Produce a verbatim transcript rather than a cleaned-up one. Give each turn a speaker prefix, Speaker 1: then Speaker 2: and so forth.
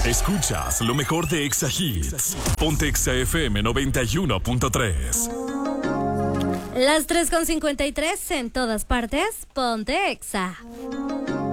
Speaker 1: Escuchas lo mejor de Exa Hits. Ponte Exa F M noventa y uno punto tres.
Speaker 2: Las tres con cincuenta y tres en todas partes. Ponte Exa.